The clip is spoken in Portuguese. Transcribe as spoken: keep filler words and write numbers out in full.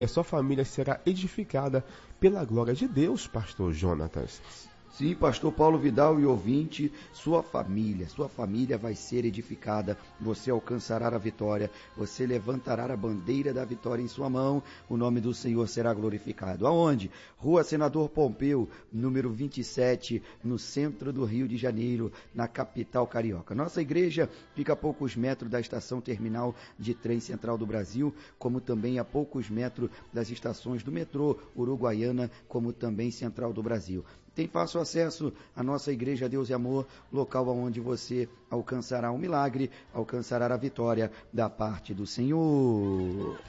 A sua família será edificada pela glória de Deus, pastor Jonatas. Sim, pastor Paulo Vidal e ouvinte, sua família, sua família vai ser edificada, você alcançará a vitória, você levantará a bandeira da vitória em sua mão, o nome do Senhor será glorificado. Aonde? Rua Senador Pompeu, número vinte e sete, no centro do Rio de Janeiro, na capital carioca. Nossa igreja fica a poucos metros da estação terminal de trem central do Brasil, como também a poucos metros das estações do metrô Uruguaiana, como também central do Brasil. Tem fácil acesso à nossa Igreja Deus e Amor, local onde você alcançará um milagre, alcançará a vitória da parte do Senhor.